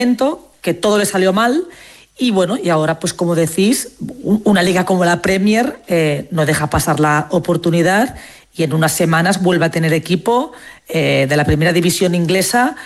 que todo le salió mal. Y bueno, y ahora, pues como decís, una liga como la Premier no deja pasar la oportunidad y en unas semanas vuelve a tener equipo de la primera división inglesa